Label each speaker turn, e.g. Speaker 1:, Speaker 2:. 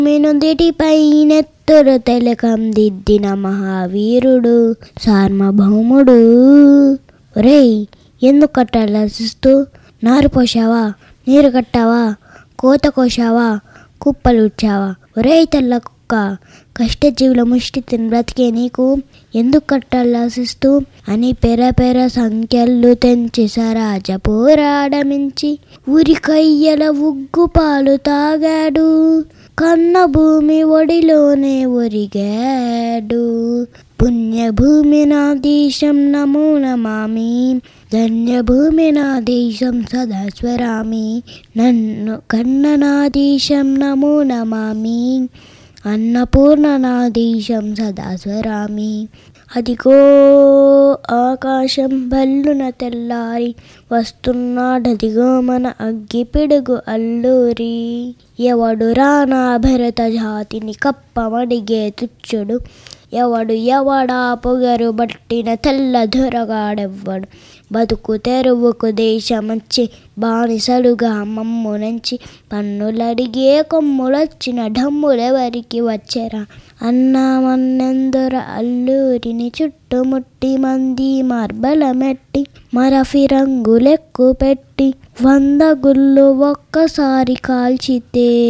Speaker 1: మినుదిటిపై నెత్తురు తిలకం దిద్దిన మహావీరుడు సార్వభౌముడు. ఒరేయ్, ఎందుకట్ట ఆలోచిస్తూ నారు పోసావా, నీరు కట్టావా, కోత కోసావా, కుప్పలుడ్చావా? ఒరేయ్ తెల్ల కుక్క, కష్టజీవుల ముష్టి తిని బ్రతికే నీకు ఎందుకు కట్టాలాసిస్తూ అని పెర సంఖ్యలు తెంచి సరాజ పోరాడమించి ఉరికయ్యల ఉగ్గు పాలు తాగాడు. కన్న భూమి ఒడిలోనే ఒరిగాడు. పుణ్యభూమి నా దేశం నమో నమామి, ధన్యభూమి నా దేశం సదా స్మరామి. నన్ను కన్న నా దేశం నమో నమామి, అన్నపూర్ణ నా దేశం సదా స్మరామి. అదిగో ఆకాశం భల్లున తెల్లారి వస్తున్నాడదిగో మన అగ్గి పిడుగు అల్లూరి. ఎవడురా నా భరత జాతిని కప్పమడిగే తుచ్చుడు, ఎవడా పొగరు బట్టిన తెల్ల దొరగాడెవ్వడు. బతుకు తెరువుకు దేశమచ్చి బానిసలుగా మమ్మునంచి పన్నులడిగే కొమ్ములొచ్చిన ఢమ్ములెవరికి వచ్చెరా? అన్నామన్నెందొర అల్లూరిని చుట్టుముట్టి మంది మార్బలమెట్టి మరఫిరంగులెక్కు పెట్టి 100 గుళ్ళు ఒక్కసారి కాల్చితే